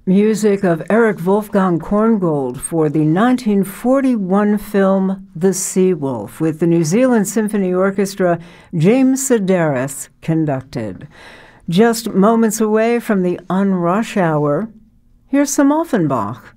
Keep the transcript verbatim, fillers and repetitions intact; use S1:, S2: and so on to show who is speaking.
S1: Music of Erich Wolfgang Korngold for the nineteen forty-one film The Sea Wolf, with the New Zealand Symphony Orchestra, James Sedaris conducted. Just moments away from the on-rush hour, here's some Offenbach.